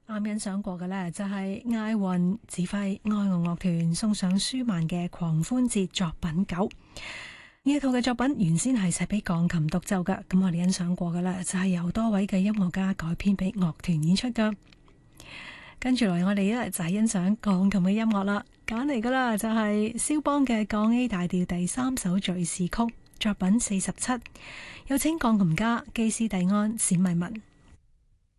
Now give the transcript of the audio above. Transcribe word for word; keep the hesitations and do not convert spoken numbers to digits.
啱欣賞過嘅呢，就係艾雲指揮愛樂樂團送上舒曼嘅狂歡節作品九。呢一套嘅作品原先係寫俾鋼琴獨奏嘅，咁我哋欣賞過嘅呢，就係由多位嘅音樂家改編俾樂團演出嘅。跟住來我哋呢，就係欣賞鋼琴嘅音樂啦，揀嚟噶啦就係肖邦嘅降 A 大調第三首敘事曲作品四十七，有請鋼琴家基斯蒂安史米文。